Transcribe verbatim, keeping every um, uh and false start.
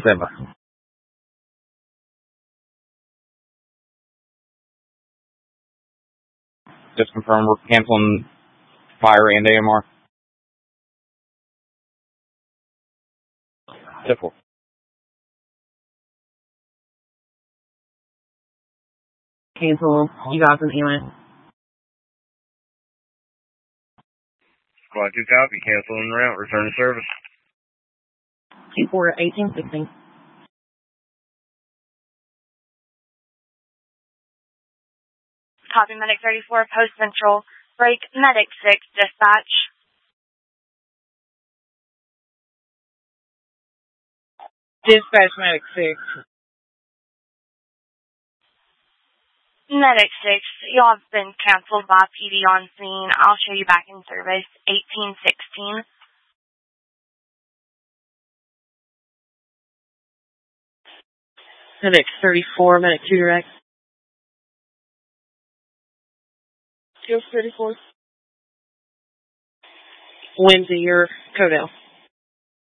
seven. Just confirm we're canceling fire and A M R. Simple. Cancel. You got an email. Squad two copy. Cancel en route. Return to service. two four eighteen sixteen. Copy Medic thirty-four, Post Central. Break Medic six, dispatch. Dispatch Medic six. Medic six, y'all have been canceled by P D on scene. I'll show you back in service. eighteen sixteen. Medic thirty-four, Medic two direct. Go thirty-four. Lindsay, your Codell.